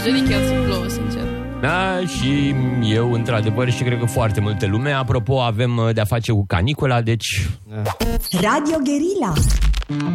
joi chiar să plouă, sincer. Da, și eu, într-adevăr, și cred că foarte multe lume. Apropo, avem de-a face cu canicula, deci... Radio Guerilla.